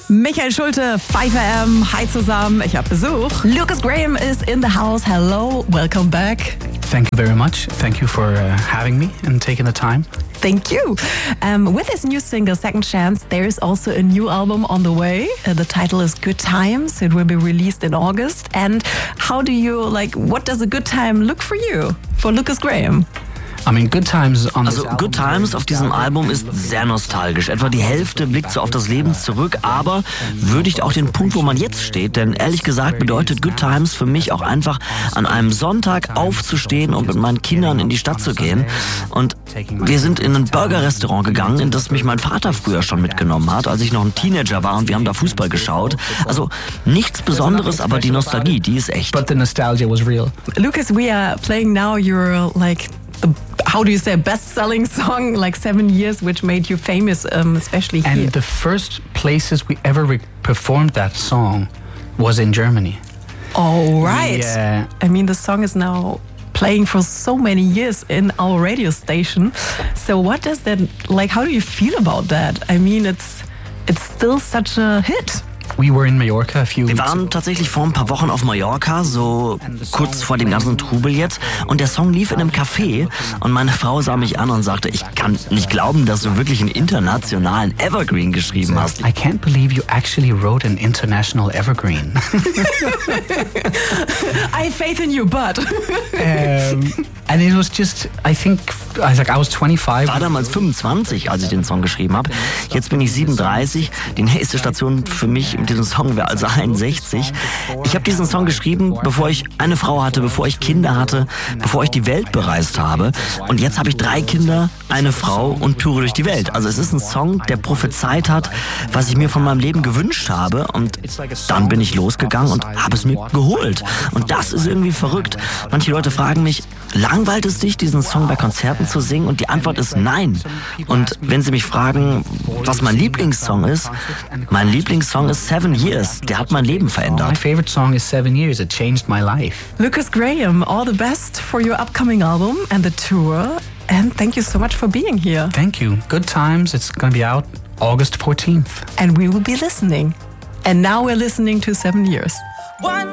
Michael Schulte, 5am, hi zusammen, ich habe Besuch. Lucas Graham is in the house. Hello, welcome back. Thank you very much. Thank you for having me and taking the time. Thank you. With his new single, Second Chance, there is also a new album on the way. The title is Good Times. It will be released in August. And how do you, what does a good time look for you, for Lucas Graham? Good Times Good Times auf diesem Album ist sehr nostalgisch. Etwa die Hälfte blickt so auf das Leben zurück, aber würdigt auch den Punkt, wo man jetzt steht. Denn ehrlich gesagt bedeutet Good Times für mich auch einfach, an einem Sonntag aufzustehen und mit meinen Kindern in die Stadt zu gehen. Und wir sind in ein Burger-Restaurant gegangen, in das mich mein Vater früher schon mitgenommen hat, als ich noch ein Teenager war, und wir haben da Fußball geschaut. Also nichts Besonderes, aber die Nostalgie, die ist echt. But the nostalgia was real. Lucas, we are playing now your, how do you say, best-selling song, 7 years, which made you famous, especially here. And the first places we ever performed that song was in Germany. Oh, right. Yeah. The song is now playing for so many years in our radio station. So what does that, how do you feel about that? It's still such a hit. We were in Mallorca a few Wir weeks ago. waren tatsächlich vor ein paar Wochen auf Mallorca, so kurz vor dem ganzen Trubel jetzt. Und der Song lief in einem Café und meine Frau sah mich an und sagte, ich kann nicht glauben, dass du wirklich einen internationalen Evergreen geschrieben hast. I can't believe you actually wrote an international evergreen. I have faith in you, but... And it was just, I was 25. Ich war damals 25, als ich den Song geschrieben habe. Jetzt bin ich 37. Die nächste Station für mich mit diesem Song wäre also 61. Ich habe diesen Song geschrieben, bevor ich eine Frau hatte, bevor ich Kinder hatte, bevor ich die Welt bereist habe. Und jetzt habe ich 3 Kinder, eine Frau und toure durch die Welt. Also es ist ein Song, der prophezeit hat, was ich mir von meinem Leben gewünscht habe. Und dann bin ich losgegangen und habe es mir geholt. Und das ist irgendwie verrückt. Manche Leute fragen mich, langweilt es dich, diesen Song bei Konzerten zu singen? Und die Antwort ist nein. Und wenn sie mich fragen, was mein Lieblingssong ist, mein Lieblingssong ist 7 Years. Der hat mein Leben verändert. My favorite song is 7 Years. It changed my life. Lucas Graham, all the best for your upcoming album and the tour. And thank you so much for being here. Thank you. Good Times. It's going to be out August 14th. And we will be listening. And now we're listening to 7 Years.